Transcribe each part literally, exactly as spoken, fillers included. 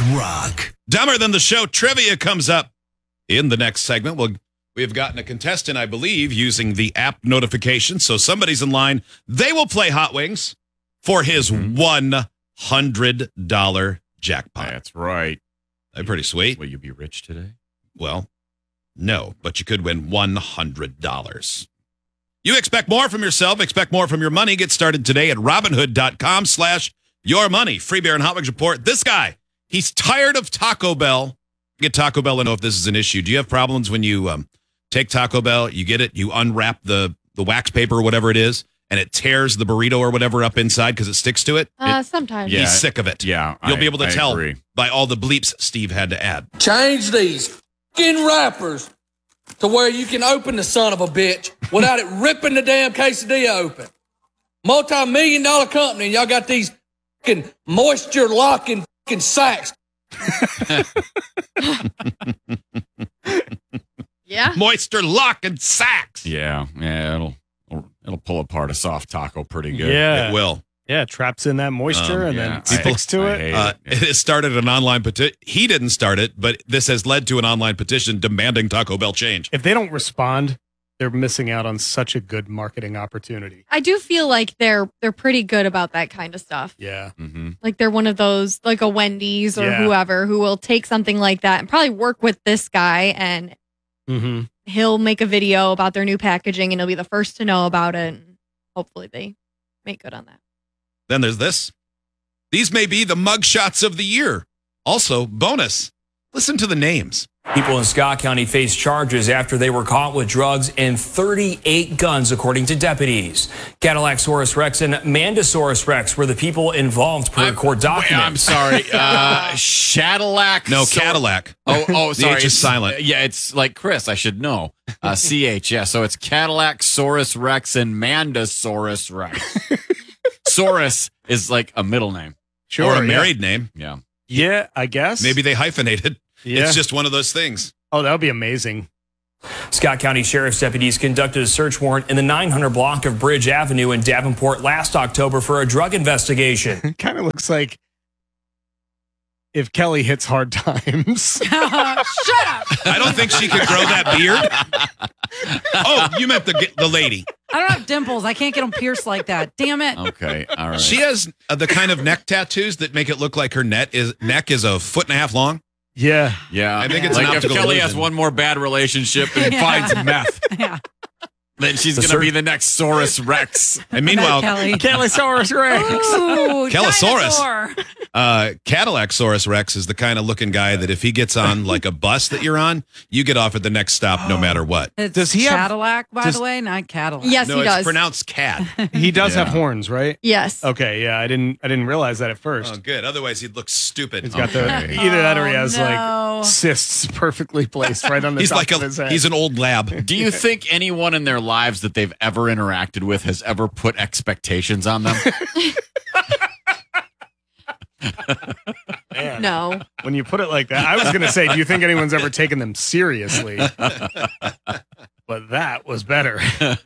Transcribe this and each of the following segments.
Rock. Dumber Than the Show trivia comes up in the next segment. We'll, we've gotten a contestant, I believe, using the app notification. So somebody's in line. They will play Hot Wings for his one hundred dollars jackpot. That's right. That's pretty sweet. Will you be rich today? Well, no, but you could win one hundred dollars. You expect more from yourself, expect more from your money. Get started today at Robinhood.com slash your money. Free Beer and Hot Wings report. This guy, he's tired of Taco Bell. Get Taco Bell and know if this is an issue. Do you have problems when you um, take Taco Bell, you get it, you unwrap the, the wax paper or whatever it is, and it tears the burrito or whatever up inside because it sticks to it? Uh, it sometimes. Yeah. He's sick of it. Yeah. You'll I, be able to I tell agree. by all the bleeps Steve had to add. Change these fucking wrappers to where you can open the son of a bitch without it ripping the damn quesadilla open. Multi-million dollar company, and y'all got these fucking moisture locking fucking sacks. Yeah. Moisture lock and sacks. Yeah. Yeah. It'll, it'll it'll pull apart a soft taco pretty good. Yeah. It will. Yeah, it traps in that moisture Um, and yeah, then I- sticks to I it. hate Uh, it. it has started an online petition. He didn't start it, but this has led to an online petition demanding Taco Bell change. If they don't respond, they're missing out on such a good marketing opportunity. I do feel like they're they're pretty good about that kind of stuff. Yeah. Mm-hmm. Like they're one of those, like a Wendy's or Yeah. whoever, who will take something like that and probably work with this guy, and Mm-hmm. he'll make a video about their new packaging, and he'll be the first to know about it. And hopefully they make good on that. Then there's this. These may be the mugshots of the year. Also, bonus. Listen to the names. People in Scott County faced charges after they were caught with drugs and thirty-eight guns, according to deputies. Cadillac Saurus Rex and Mandosaurus Rex were the people involved per court document. I'm sorry. Uh, Cadillac. No, Sor- Cadillac. Oh, oh, The sorry. H is It's- silent. Yeah, it's like Chris. I should know. Uh, C H. Yeah, so it's Cadillac, Saurus Rex, and Mandosaurus Rex. Saurus is like a middle name. Sure. or a yeah. married name. Yeah. Yeah, I guess. Maybe they hyphenated. Yeah. It's just one of those things. Oh, that would be amazing. Scott County Sheriff's deputies conducted a search warrant in the nine hundred block of Bridge Avenue in Davenport last October for a drug investigation. It kind of looks like if Kelly hits hard times. Shut up. I don't think she could grow that beard. Oh, you meant the the lady. I don't have dimples. I can't get them pierced like that. Damn it. Okay. All right. She has uh, the kind of neck tattoos that make it look like her net is neck is a foot and a half long. Yeah. Yeah. I think it's like an if optical Kelly has illusion. one more bad relationship and Yeah. finds meth, Yeah. then she's The going to search- be the next Saurus Rex. And meanwhile, Kelly. Kellysaurus Rex. Ooh, Kellosaurus. dinosaur. uh, Cadillac Saurus Rex is the kind of looking guy that if he gets on like a bus that you're on, you get off at the next stop no matter what. It's Does he have- Cadillac, by does- the way, not Cadillac. Yes, no, he it's does. pronounced cad. He does Yeah. have horns, right? Yes. Okay, yeah, I didn't I didn't realize that at first. Oh, good. Otherwise, he'd look stupid. He's got Okay. the either that or he Oh, has no. like cysts perfectly placed right on the He's top like of a his head. he's an old lab. Do you think anyone in their lives that they've ever interacted with has ever put expectations on them? Man, No. when you put it like that, I was gonna say, do you think anyone's ever taken them seriously? But that was better.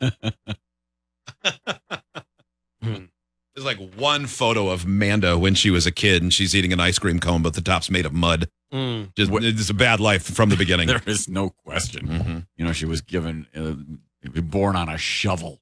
Hmm. There's like one photo of Manda when she was a kid and she's eating an ice cream cone, but the top's made of mud. Mm. Just it's a bad life from the beginning. There is no question. Mhm. You know, she was given, uh, born on a shovel.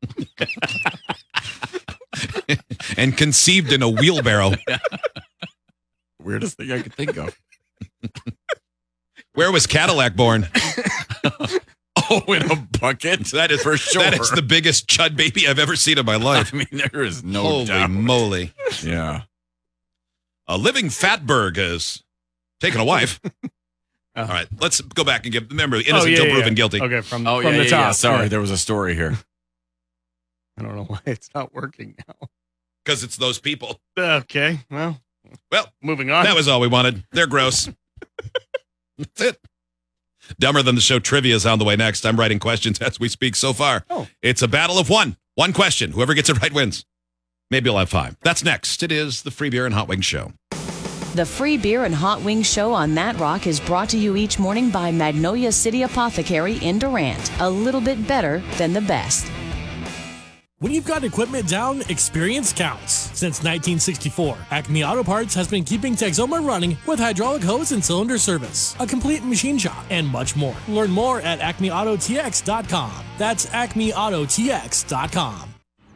And conceived in a wheelbarrow. Weirdest thing I could think of. Where was Cadillac born? Oh, in a bucket? That is for sure. That is the biggest chud baby I've ever seen in my life. I mean, there is no Holy doubt. moly. Yeah. A living fatberg has taken a wife. Oh. All right, let's go back and give. Remember, innocent Oh, yeah, till yeah, proven yeah. guilty. Okay, from, Oh, from yeah, the yeah, top. yeah. Sorry, Yeah. there was a story here. I don't know why it's not working now. Because it's those people. Okay, well, Well, moving on. that was all we wanted. They're gross. That's it. Dumber Than the Show trivia is on the way next. I'm writing questions as we speak so far. Oh. It's a battle of one. One question. Whoever gets it right wins. Maybe you'll have five. That's next. It is the Free Beer and Hot Wings Show. The Free Beer and Hot Wings Show on That Rock is brought to you each morning by Magnolia City Apothecary in Durant. A little bit better than the best. When you've got equipment down, experience counts. Since nineteen sixty-four, Acme Auto Parts has been keeping Texoma running with hydraulic hose and cylinder service, a complete machine shop, and much more. Learn more at acme auto t x dot com. That's acme auto t x dot com.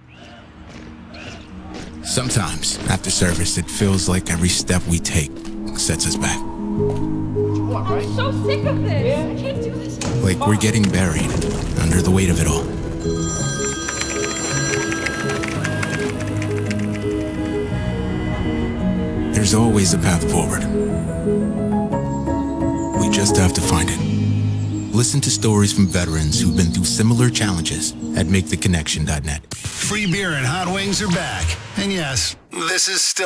Sometimes, after service, it feels like every step we take sets us back. I'm so sick of this. I can't do this. Like we're getting buried under the weight of it all. There's always a path forward. We just have to find it. Listen to stories from veterans who've been through similar challenges at make the connection dot net. Free beer and hot wings are back. And yes, this is still